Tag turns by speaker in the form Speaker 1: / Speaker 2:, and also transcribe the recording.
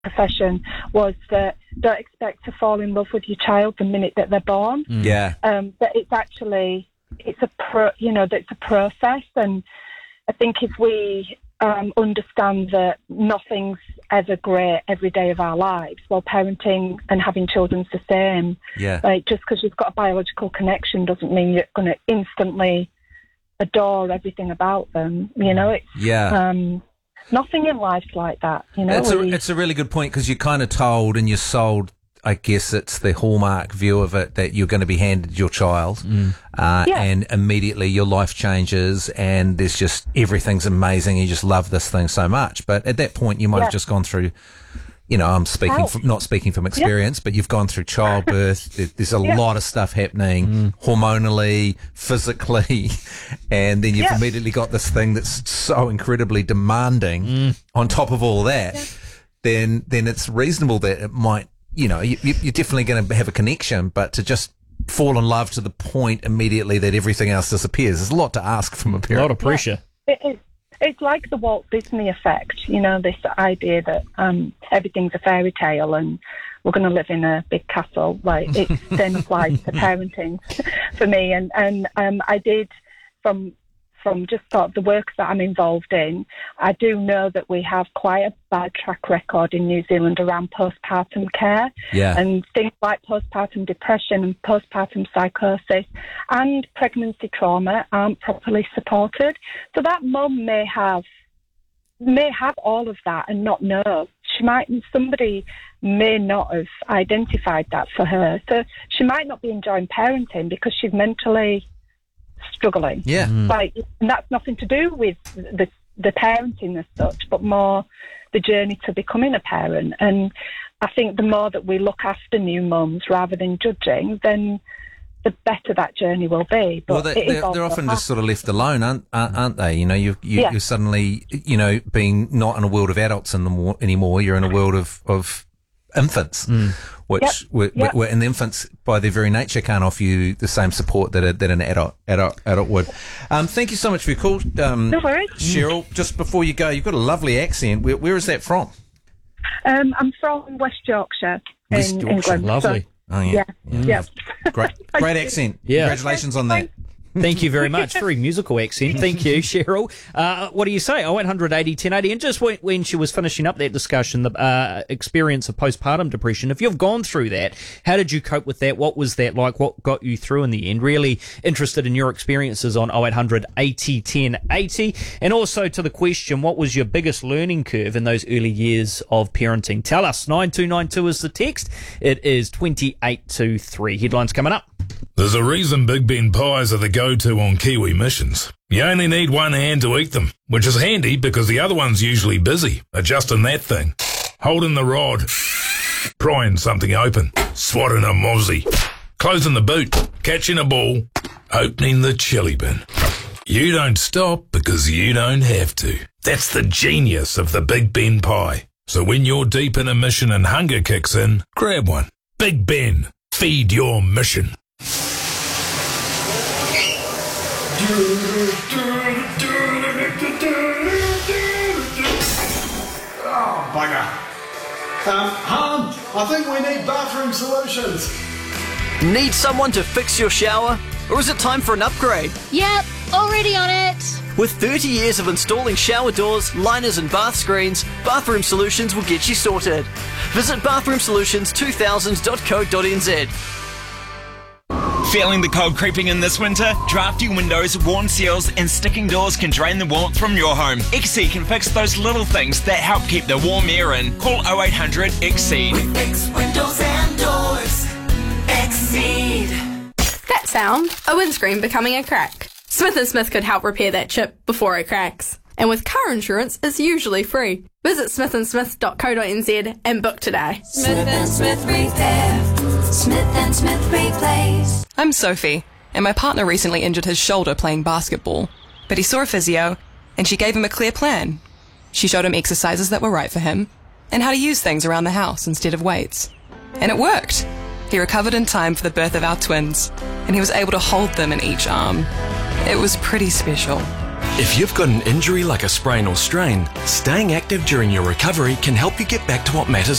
Speaker 1: profession was that don't expect to fall in love with your child the minute that they're born.
Speaker 2: Yeah.
Speaker 1: That it's actually, it's a process. And I think if we understand that nothing's ever great every day of our lives, well, parenting and having children's the same.
Speaker 2: Yeah.
Speaker 1: Like, just because you've got a biological connection doesn't mean you're going to instantly adore everything about them. You know, it's nothing in life's like that. You know,
Speaker 2: it's a really good point, because you're kind of told and you're sold, I guess it's the hallmark view of it, that you're going to be handed your child, and immediately your life changes, and there's just everything's amazing. You just love this thing so much. But at that point, you might have just gone through, you know, I'm speaking not speaking from experience, but you've gone through childbirth. There's a lot of stuff happening hormonally, physically, and then you've immediately got this thing that's so incredibly demanding on top of all that. Then it's reasonable that it might, you know, you're definitely going to have a connection, but to just fall in love to the point immediately that everything else disappears, there's a lot to ask from a parent.
Speaker 3: A lot of pressure.
Speaker 1: Yeah, it is. It's like the Walt Disney effect, you know, this idea that everything's a fairy tale and we're going to live in a big castle. Like, it then applies to parenting for me. And I did, from just sort of the work that I'm involved in, I do know that we have quite a bad track record in New Zealand around postpartum care.
Speaker 2: Yeah.
Speaker 1: And things like postpartum depression and postpartum psychosis and pregnancy trauma aren't properly supported. So that mum may have all of that and not know. Somebody may not have identified that for her. So she might not be enjoying parenting because she's mentally struggling.
Speaker 2: Yeah.
Speaker 1: Like, and that's nothing to do with the parenting as such, but more the journey to becoming a parent. And I think the more that we look after new mums rather than judging, then the better that journey will be. But
Speaker 2: well, they're often just sort of left alone, aren't they? You know, you're suddenly, you know, being not in a world of adults anymore. You're in a world of infants, which and the infants by their very nature can't offer you the same support that an adult would. Thank you so much for your call,
Speaker 1: no worries.
Speaker 2: Cheryl. Just before you go, you've got a lovely accent. Where is that from?
Speaker 1: I'm from West Yorkshire,
Speaker 2: West
Speaker 1: in
Speaker 2: Yorkshire.
Speaker 1: England.
Speaker 3: Lovely.
Speaker 2: Oh yeah.
Speaker 1: Yeah.
Speaker 2: Great accent.
Speaker 3: Yeah.
Speaker 2: Congratulations on that.
Speaker 3: Thank you very much. Very musical accent. Thank you, Cheryl. What do you say? 0800 80 1080. And just when she was finishing up that discussion, the experience of postpartum depression, if you've gone through that, how did you cope with that? What was that like? What got you through in the end? Really interested in your experiences on 0800 80 1080. And also to the question, what was your biggest learning curve in those early years of parenting? Tell us. 9292 is the text. It is 2823. Headlines coming up.
Speaker 4: There's a reason Big Ben pies are the go-to on Kiwi missions. You only need one hand to eat them, which is handy because the other one's usually busy adjusting that thing, holding the rod, prying something open, swatting a mozzie, closing the boot, catching a ball, opening the chili bin. You don't stop because you don't have to. That's the genius of the Big Ben pie. So when you're deep in a mission and hunger kicks in, grab one. Big Ben. Feed your mission.
Speaker 5: Oh, bugger. Han, I think we need bathroom solutions.
Speaker 6: Need someone to fix your shower? Or is it time for an upgrade?
Speaker 7: Yep, already on it.
Speaker 6: With 30 years of installing shower doors, liners and bath screens, Bathroom Solutions will get you sorted. Visit bathroomsolutions2000.co.nz.
Speaker 8: Feeling the cold creeping in this winter? Drafty windows, worn seals and sticking doors can drain the warmth from your home. XC can fix those little things that help keep the warm air in. Call 0800 XC.
Speaker 9: We fix windows and doors. Exceed.
Speaker 10: That sound, a windscreen becoming a crack. Smith & Smith could help repair that chip before it cracks. And with car insurance, it's usually free. Visit smithandsmith.co.nz and book today.
Speaker 9: Smith & Smith Repair. Smith & Smith Replace.
Speaker 11: I'm Sophie, and my partner recently injured his shoulder playing basketball. But he saw a physio, and she gave him a clear plan. She showed him exercises that were right for him, and how to use things around the house instead of weights. And it worked. He recovered in time for the birth of our twins, and he was able to hold them in each arm. It was pretty special.
Speaker 12: If you've got an injury like a sprain or strain, staying active during your recovery can help you get back to what matters